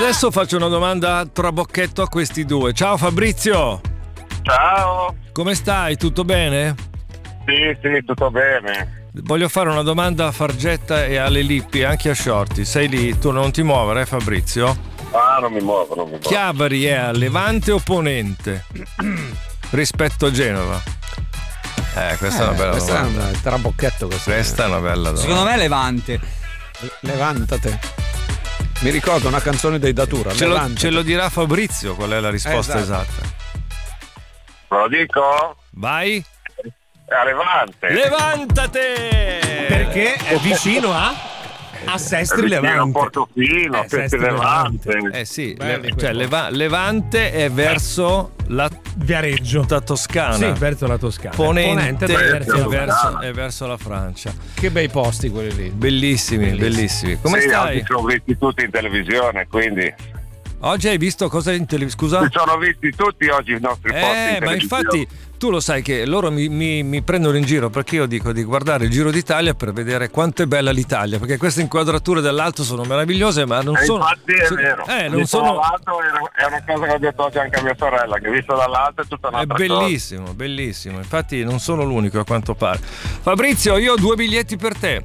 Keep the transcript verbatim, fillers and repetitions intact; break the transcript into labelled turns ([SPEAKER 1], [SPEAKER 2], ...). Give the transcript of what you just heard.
[SPEAKER 1] Adesso faccio una domanda a trabocchetto a questi due. Ciao Fabrizio.
[SPEAKER 2] Ciao.
[SPEAKER 1] Come stai? Tutto bene?
[SPEAKER 2] Sì, sì, tutto bene.
[SPEAKER 1] Voglio fare una domanda a Fargetta e alle Lippi, anche a Shorty. Sei lì? Tu non ti muovere, Fabrizio?
[SPEAKER 2] Ah, non mi muovo, non mi muovo.
[SPEAKER 1] Chiavari è a Levante o Ponente rispetto a Genova? Eh, questa
[SPEAKER 3] Eh,
[SPEAKER 1] è una bella
[SPEAKER 3] questa
[SPEAKER 1] domanda.
[SPEAKER 3] è un trabocchetto questo.
[SPEAKER 1] Questa è una bella domanda.
[SPEAKER 4] Secondo me Levante.
[SPEAKER 3] Levantate. Mi ricordo una canzone dei Datura.
[SPEAKER 1] Ce lo,
[SPEAKER 3] Levantate.
[SPEAKER 1] ce lo dirà Fabrizio qual è la risposta
[SPEAKER 3] Esatto.
[SPEAKER 1] esatta.
[SPEAKER 2] Ve lo dico?
[SPEAKER 1] Vai.
[SPEAKER 2] È a Levante.
[SPEAKER 1] Levantate!
[SPEAKER 5] Perché è vicino a a Sestri
[SPEAKER 2] Vicino a
[SPEAKER 5] Levante.
[SPEAKER 2] Portofino,
[SPEAKER 5] Eh,
[SPEAKER 2] Sestri
[SPEAKER 5] Sestri
[SPEAKER 2] Levante.
[SPEAKER 1] Eh sì,
[SPEAKER 3] Belli
[SPEAKER 1] le-
[SPEAKER 3] quei
[SPEAKER 1] cioè, Leva- Levante è verso la
[SPEAKER 5] Viareggio.
[SPEAKER 1] tutta Toscana.
[SPEAKER 5] Sì, verso la Toscana.
[SPEAKER 1] Ponente,
[SPEAKER 5] è
[SPEAKER 2] verso
[SPEAKER 1] è,
[SPEAKER 2] la
[SPEAKER 1] verso,
[SPEAKER 2] Toscana.
[SPEAKER 1] è verso la Francia.
[SPEAKER 3] Che bei posti quelli lì.
[SPEAKER 1] Bellissimi, bellissimi. Come
[SPEAKER 2] sì,
[SPEAKER 1] stai?
[SPEAKER 2] oggi sono visti tutti in televisione, quindi
[SPEAKER 1] Oggi hai visto cosa in televisione? Scusa?
[SPEAKER 2] si sono visti tutti oggi i nostri posti in
[SPEAKER 1] Eh, ma
[SPEAKER 2] televisione.
[SPEAKER 1] infatti tu lo sai che loro mi, mi- mi prendono in giro perché io dico di guardare il Giro d'Italia per vedere quanto è bella l'Italia, perché queste inquadrature dall'alto sono meravigliose, ma non
[SPEAKER 2] E
[SPEAKER 1] sono.
[SPEAKER 2] infatti è
[SPEAKER 1] so-
[SPEAKER 2] vero,
[SPEAKER 1] Eh, non
[SPEAKER 2] visto
[SPEAKER 1] sono.
[SPEAKER 2] dall'alto è una- è una cosa che ho detto oggi anche a mia sorella, che visto dall'alto è tutta
[SPEAKER 1] È
[SPEAKER 2] un'altra cosa.
[SPEAKER 1] bellissimo, bellissimo. Infatti non sono l'unico a quanto pare. Fabrizio, io ho due biglietti per te.